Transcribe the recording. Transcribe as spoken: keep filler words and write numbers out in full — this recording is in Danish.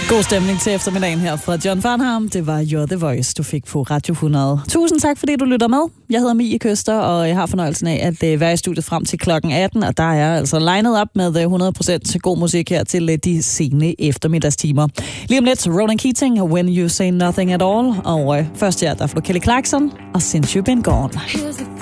God stemning til eftermiddagen her fra John Farnham. Det var You're the Voice, du fik på Radio hundrede. Tusind tak, fordi du lytter med. Jeg hedder Mie Køster, og jeg har fornøjelsen af at være i studiet frem til klokken atten, og der er jeg altså legnet op med hundrede procent til god musik her til de sene eftermiddagstimer. Lige om lidt, Ronan Keating, When You Say Nothing At All, og først her, der får du Kelly Clarkson og Since You've Been Gone.